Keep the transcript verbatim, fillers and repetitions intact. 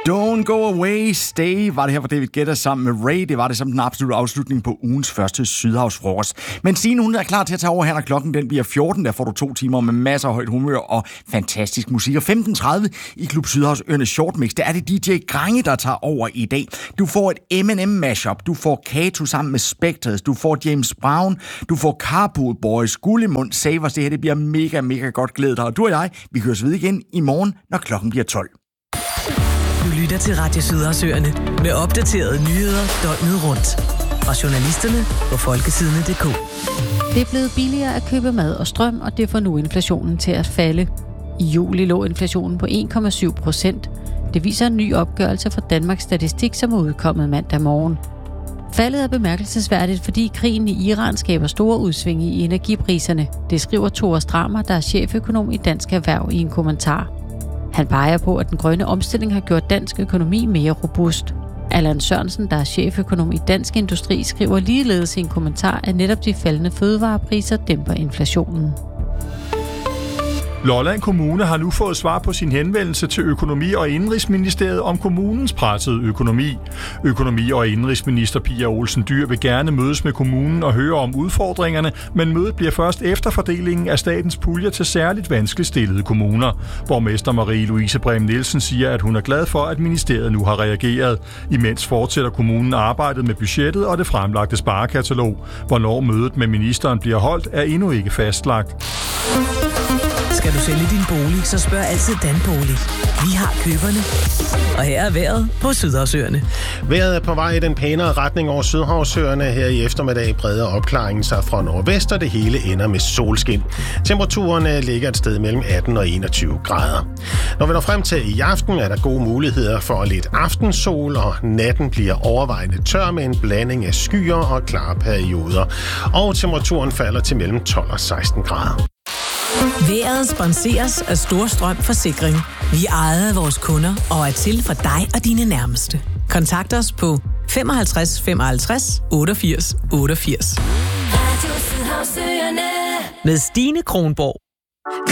Don't go away, stay, var det her for David Guetta sammen med Ray. Det var det som den absolutte afslutning på ugens første Sydhavsfrokost. Men Signe, hun er klar til at tage over her, når klokken den bliver fjorten. Der får du to timer med masser af højt humør og fantastisk musik. Og femten tredive i Klub Sydhavs Shortmix, der er det D J Grange, der tager over i dag. Du får et M and M mashup, du får Kato sammen med Spectres, du får James Brown, du får Carpool Boys, Gullimund, Savers. Det her det bliver mega, mega godt glædet dig. Og du og jeg, vi høres ved igen i morgen, når klokken bliver tolv. Du lytter til Radio Sydhavsøerne med opdaterede nyheder døgnet rundt. Fra journalisterne på folkesidene punktum d k. Det er blevet billigere at købe mad og strøm, og det får nu inflationen til at falde. I juli lå inflationen på en komma syv procent. Det viser en ny opgørelse fra Danmarks Statistik, som er udkommet mandag morgen. Faldet er bemærkelsesværdigt, fordi krigen i Iran skaber store udsving i energipriserne. Det skriver Thor Strammer, der er cheføkonom i Dansk Erhverv, i en kommentar. Han peger på, at den grønne omstilling har gjort dansk økonomi mere robust. Allan Sørensen, der er cheføkonom i Dansk Industri, skriver ligeledes i en kommentar, at netop de faldende fødevarepriser dæmper inflationen. Lolland Kommune har nu fået svar på sin henvendelse til Økonomi- og Indenrigsministeriet om kommunens pressede økonomi. Økonomi- og Indenrigsminister Pia Olsen Dyhr vil gerne mødes med kommunen og høre om udfordringerne, men mødet bliver først efter fordelingen af statens puljer til særligt vanskeligt stillede kommuner. Borgmester Marie-Louise Brehm Nielsen siger, at hun er glad for, at ministeriet nu har reageret. Imens fortsætter kommunen arbejdet med budgettet og det fremlagte sparekatalog. Hvornår mødet med ministeren bliver holdt, er endnu ikke fastlagt. Skal du sælge din bolig, så spørg altid Danbolig. Vi har køberne. Og her er vejret på Sydhavsøerne. Vejret er på vej i den pænere retning over Sydhavsøerne. Her i eftermiddag breder opklaringen sig fra nordvest, og det hele ender med solskin. Temperaturerne ligger et sted mellem atten og enogtyve grader. Når vi når frem til i aften, er der gode muligheder for lidt aftensol, og natten bliver overvejende tør med en blanding af skyer og klare perioder. Og temperaturen falder til mellem tolv og seksten grader. Vejret sponseres af Storstrøm Forsikring. Vi er ejet af vores kunder og er til for dig og dine nærmeste. Kontakt os på femoghalvtreds femoghalvtreds otteogfirs otteogfirs. Med Stine Kronborg.